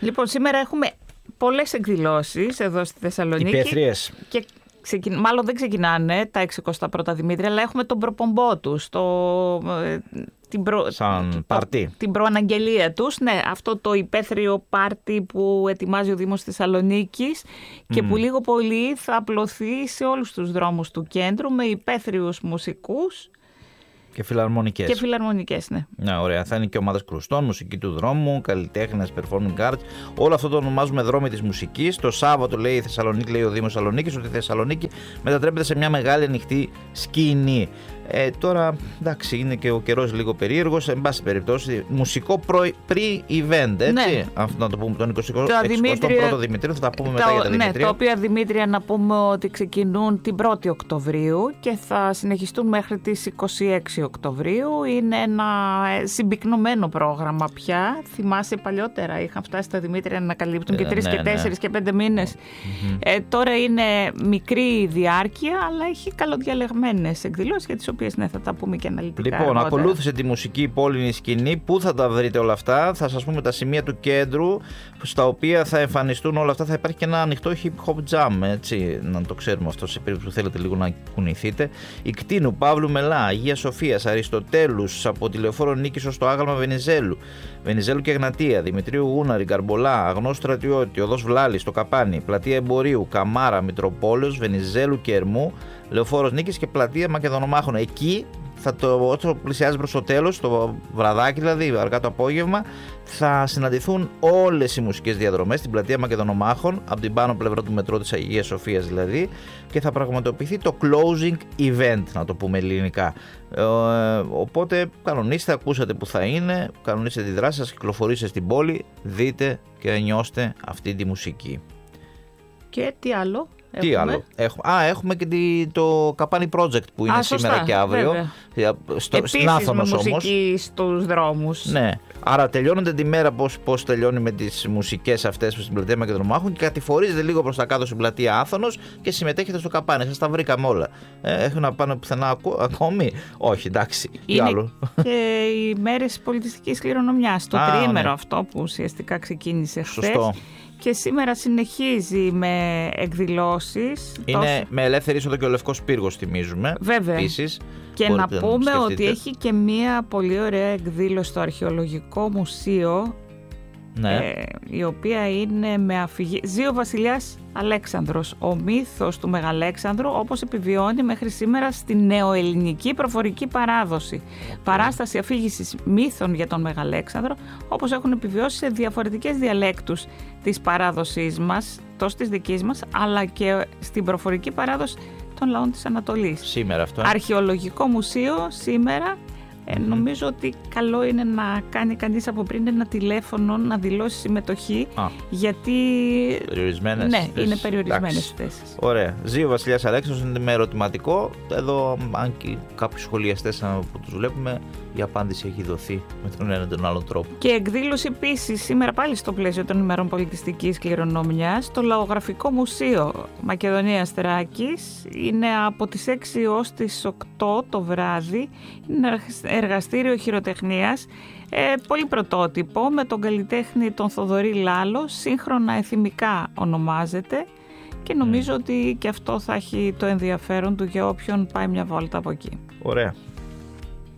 Λοιπόν, σήμερα έχουμε πολλές εκδηλώσεις εδώ στη Θεσσαλονίκη. Υπαίθριες. Και μάλλον δεν ξεκινάνε τα 61 Δημήτρια, αλλά έχουμε τον προπομπό τους, την προαναγγελία τους. Ναι, αυτό το υπαίθριο πάρτι που ετοιμάζει ο Δήμος Θεσσαλονίκης και που λίγο πολύ θα απλωθεί σε όλους τους δρόμους του κέντρου με υπαίθριους μουσικούς. Και φιλαρμονικές. Και φιλαρμονικές, ναι. Ναι, ωραία. Θα είναι και ομάδες κρουστών, μουσική του δρόμου, καλλιτέχνες, performing arts. Όλο αυτό το ονομάζουμε δρόμοι της μουσικής. Το Σάββατο λέει η Θεσσαλονίκη, λέει ο Δήμος Θεσσαλονίκης, ότι η Θεσσαλονίκη μετατρέπεται σε μια μεγάλη ανοιχτή σκηνή. Τώρα, εντάξει, είναι και ο καιρός λίγο περίεργος. Εν πάση περιπτώσει, μουσικό pre-event, έτσι. Ναι. Αυτό να το πούμε τον 21ο Δημητρίου, θα τα πούμε μετά για τα Δημητρία. Ναι, τα οποία Δημήτρια να πούμε ότι ξεκινούν την 1η Οκτωβρίου και θα συνεχιστούν μέχρι τις 26 Οκτωβρίου. Είναι ένα συμπυκνωμένο πρόγραμμα πια. Θυμάσαι παλιότερα είχαν φτάσει τα Δημήτρια να καλύπτουν και 3 και 4 και 5 μήνες. Τώρα είναι μικρή διάρκεια, αλλά έχει καλοδιαλεγμένες εκδηλώσεις για τις οποίες θα τα πούμε και αναλυτικά. Λοιπόν, ακολούθησε τη μουσική πόλινη σκηνή. Πού θα τα βρείτε όλα αυτά? Θα σας πούμε τα σημεία του κέντρου στα οποία θα εμφανιστούν όλα αυτά. Θα υπάρχει και ένα ανοιχτό hip hop jam, έτσι, να το ξέρουμε αυτό σε περίπτωση που θέλετε λίγο να κουνηθείτε. Η Κτίνου, Παύλου Μελά, Αγία Σοφίας, Αριστοτέλους, από τη Λεωφόρο Νίκης ως το άγαλμα Βενιζέλου, Βενιζέλου και Εγνατία, Δημητρίου Γούναρη, Καρμπολά, Αγνός Στρατιώτη, Οδός Βλάλης, το Καπάνι, Πλατεία Εμπορίου, Καμάρα, Μητροπόλεως, Βενιζέλου και Ερμού, Λεωφόρος Νίκης και Πλατεία Μακεδονομάχων. Εκεί όσο πλησιάζει προς το τέλος, το βραδάκι δηλαδή, αργά το απόγευμα, θα συναντηθούν όλες οι μουσικές διαδρομές στην Πλατεία Μακεδονομάχων, από την πάνω πλευρά του μετρό της Αγίας Σοφίας δηλαδή, και θα πραγματοποιηθεί το closing event, να το πούμε ελληνικά. Οπότε κανονίστε, ακούσατε που θα είναι, κανονίστε τη δράση σας, κυκλοφορήστε στην πόλη, δείτε και νιώστε αυτή τη μουσική. Και τι άλλο? Τι άλλο? Έχουμε και το Καπάνι Project που είναι σήμερα και αύριο. Στην Άθωνος όμως. Μουσική στους δρόμους. Ναι. Άρα τελειώνετε τη μέρα πώς τελειώνει με τις μουσικές αυτές στην Πλατεία Μακεδονομάχων και κατηφορίζετε λίγο προς τα κάτω στην Πλατεία Άθωνος και συμμετέχετε στο Καπάνι. Σας τα βρήκαμε όλα. Έχουν να πάνε πουθενά ακόμη? Όχι, εντάξει. Τι άλλο? Και οι μέρες πολιτιστικής κληρονομιάς. Το τριήμερο αυτό που ουσιαστικά ξεκίνησε χθες. Σωστό. Και σήμερα συνεχίζει με εκδηλώσεις. Είναι με ελεύθερη είσοδο και ο Λευκός Πύργος, θυμίζουμε. Βέβαια. Επίσης, και να πούμε ότι έχει και μία πολύ ωραία εκδήλωση στο Αρχαιολογικό Μουσείο, ναι. Η οποία είναι με αφηγή Ζήο Βασιλιάς Αλέξανδρος, ο μύθος του Μεγαλέξανδρου όπως επιβιώνει μέχρι σήμερα στη νεοελληνική προφορική παράδοση. Παράσταση αφήγησης μύθων για τον Μεγαλέξανδρο όπως έχουν επιβιώσει σε διαφορετικές διαλέκτους της παράδοσής μας, τόσο της δικής μας, αλλά και στην προφορική παράδοση των λαών της Ανατολής. Σήμερα αυτό. Αρχαιολογικό Μουσείο σήμερα. Νομίζω ότι καλό είναι να κάνει κανείς από πριν ένα τηλέφωνο να δηλώσει συμμετοχή, γιατί περιορισμένες είναι περιορισμένες θέσεις. Ωραία. Ζει ο Βασιλιάς Αλέξανδρος, είναι με ερωτηματικό. Εδώ, αν και κάποιους σχολιαστές που τους βλέπουμε, η απάντηση έχει δοθεί με τον ένα ή τον άλλο τρόπο. Και εκδήλωση επίσης σήμερα πάλι στο πλαίσιο των ημερών πολιτιστικής κληρονομιάς, το Λαογραφικό Μουσείο Μακεδονίας Θράκης. Είναι από τις 6 ως τις 8 το βράδυ. Είναι εργαστήριο χειροτεχνίας, πολύ πρωτότυπο, με τον καλλιτέχνη τον Θοδωρή Λάλο, σύγχρονα εθιμικά ονομάζεται, και νομίζω ότι και αυτό θα έχει το ενδιαφέρον του για όποιον πάει μια βόλτα από εκεί. Ωραία.